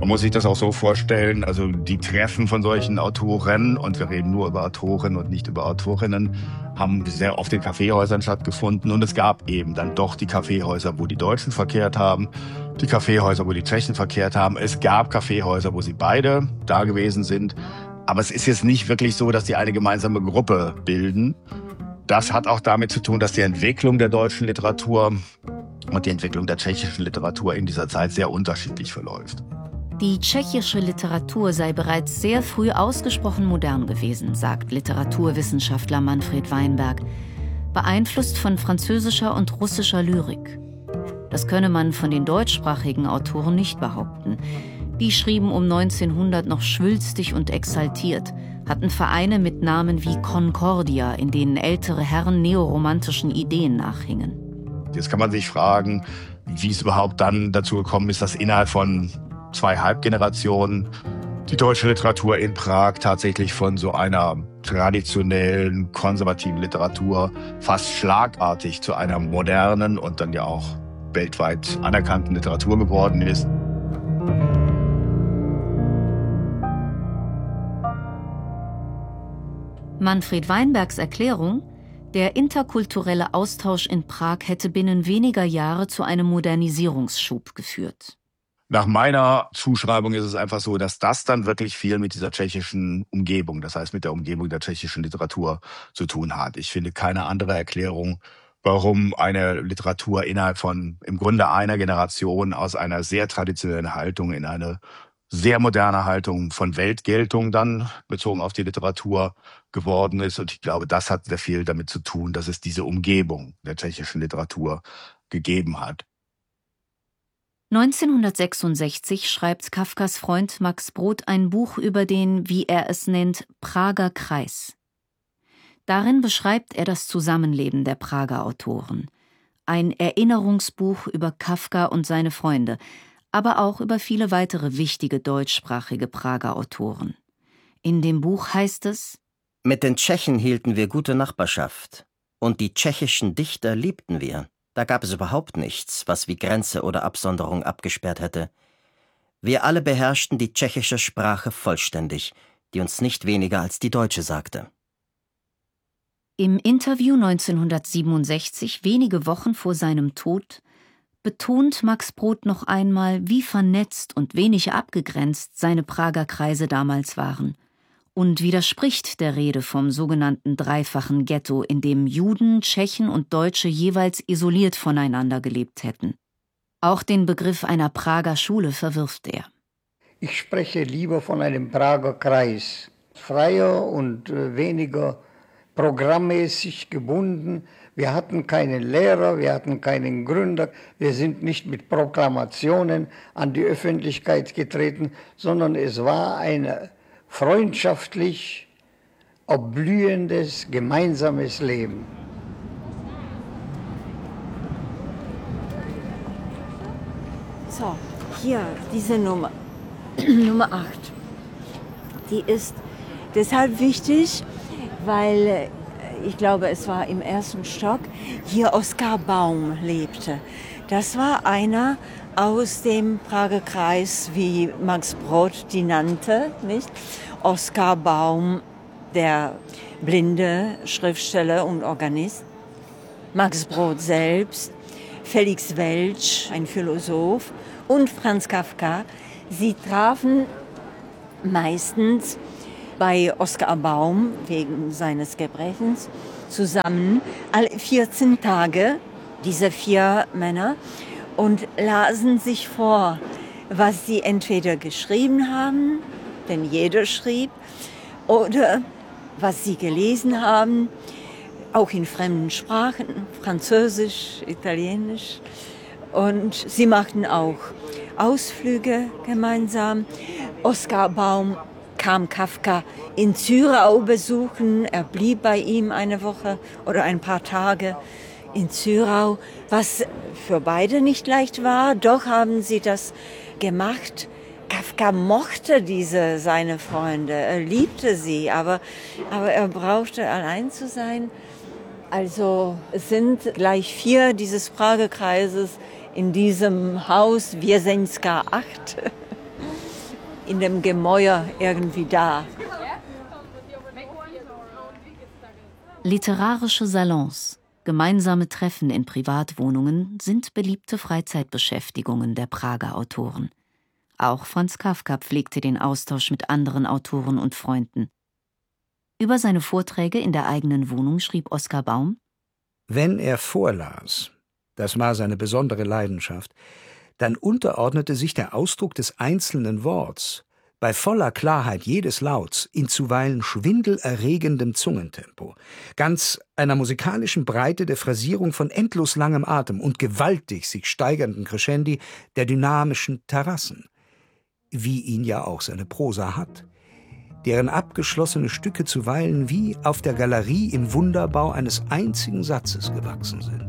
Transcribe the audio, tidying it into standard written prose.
muss sich das auch so vorstellen, also die Treffen von solchen Autoren, und wir reden nur über Autoren und nicht über Autorinnen, haben sehr oft in Kaffeehäusern stattgefunden. Und es gab eben dann doch die Kaffeehäuser, wo die Deutschen verkehrt haben, die Kaffeehäuser, wo die Tschechen verkehrt haben. Es gab Kaffeehäuser, wo sie beide da gewesen sind. Aber es ist jetzt nicht wirklich so, dass die eine gemeinsame Gruppe bilden. Das hat auch damit zu tun, dass die Entwicklung der deutschen Literatur und die Entwicklung der tschechischen Literatur in dieser Zeit sehr unterschiedlich verläuft. Die tschechische Literatur sei bereits sehr früh ausgesprochen modern gewesen, sagt Literaturwissenschaftler Manfred Weinberg, beeinflusst von französischer und russischer Lyrik. Das könne man von den deutschsprachigen Autoren nicht behaupten. Die schrieben um 1900 noch schwülstig und exaltiert, hatten Vereine mit Namen wie Concordia, in denen ältere Herren neoromantischen Ideen nachhingen. Jetzt kann man sich fragen, wie es überhaupt dann dazu gekommen ist, dass innerhalb von 2 Halbgenerationen die deutsche Literatur in Prag tatsächlich von so einer traditionellen, konservativen Literatur fast schlagartig zu einer modernen und dann ja auch weltweit anerkannten Literatur geworden ist. Manfred Weinbergs Erklärung: Der interkulturelle Austausch in Prag hätte binnen weniger Jahre zu einem Modernisierungsschub geführt. Nach meiner Zuschreibung ist es einfach so, dass das dann wirklich viel mit dieser tschechischen Umgebung, das heißt mit der Umgebung der tschechischen Literatur zu tun hat. Ich finde keine andere Erklärung, warum eine Literatur innerhalb von im Grunde einer Generation aus einer sehr traditionellen Haltung in eine sehr moderne Haltung von Weltgeltung dann bezogen auf die Literatur geworden ist. Und ich glaube, das hat sehr viel damit zu tun, dass es diese Umgebung der tschechischen Literatur gegeben hat. 1966 schreibt Kafkas Freund Max Brod ein Buch über den, wie er es nennt, Prager Kreis. Darin beschreibt er das Zusammenleben der Prager Autoren. Ein Erinnerungsbuch über Kafka und seine Freunde, aber auch über viele weitere wichtige deutschsprachige Prager Autoren. In dem Buch heißt es: Mit den Tschechen hielten wir gute Nachbarschaft. Und die tschechischen Dichter liebten wir. Da gab es überhaupt nichts, was wie Grenze oder Absonderung abgesperrt hätte. Wir alle beherrschten die tschechische Sprache vollständig, die uns nicht weniger als die deutsche sagte. Im Interview 1967, wenige Wochen vor seinem Tod, betont Max Brod noch einmal, wie vernetzt und wenig abgegrenzt seine Prager Kreise damals waren und widerspricht der Rede vom sogenannten dreifachen Ghetto, in dem Juden, Tschechen und Deutsche jeweils isoliert voneinander gelebt hätten. Auch den Begriff einer Prager Schule verwirft er. Ich spreche lieber von einem Prager Kreis, freier und weniger programmmäßig gebunden. Wir hatten keinen Lehrer, wir hatten keinen Gründer, wir sind nicht mit Proklamationen an die Öffentlichkeit getreten, sondern es war ein freundschaftlich erblühendes, gemeinsames Leben. So, hier, diese Nummer, Nummer 8. Die ist deshalb wichtig, weil ich glaube, es war im 1. Stock, hier Oskar Baum lebte. Das war einer aus dem Prager Kreis, wie Max Brod die nannte, nicht? Oskar Baum, der blinde Schriftsteller und Organist. Max Brod selbst, Felix Welsch, ein Philosoph, und Franz Kafka. Sie trafen meistens bei Oskar Baum wegen seines Gebrechens zusammen, alle 14 Tage, diese 4 Männer, und lasen sich vor, was sie entweder geschrieben haben, denn jeder schrieb, oder was sie gelesen haben, auch in fremden Sprachen, Französisch, Italienisch. Und sie machten auch Ausflüge gemeinsam. Oskar Baum kam Kafka in Zürau besuchen. Er blieb bei ihm eine Woche oder ein paar Tage in Zürau, was für beide nicht leicht war. Doch haben sie das gemacht. Kafka mochte seine Freunde, er liebte sie, aber er brauchte allein zu sein. Also es sind gleich 4 dieses Prager Kreises in diesem Haus Wieseńska 8. in dem Gemäuer irgendwie da. Literarische Salons, gemeinsame Treffen in Privatwohnungen sind beliebte Freizeitbeschäftigungen der Prager Autoren. Auch Franz Kafka pflegte den Austausch mit anderen Autoren und Freunden. Über seine Vorträge in der eigenen Wohnung schrieb Oskar Baum: Wenn er vorlas, das war seine besondere Leidenschaft, dann unterordnete sich der Ausdruck des einzelnen Worts bei voller Klarheit jedes Lauts in zuweilen schwindelerregendem Zungentempo, ganz einer musikalischen Breite der Phrasierung von endlos langem Atem und gewaltig sich steigernden Crescendi der dynamischen Terrassen, wie ihn ja auch seine Prosa hat, deren abgeschlossene Stücke zuweilen wie auf der Galerie im Wunderbau eines einzigen Satzes gewachsen sind.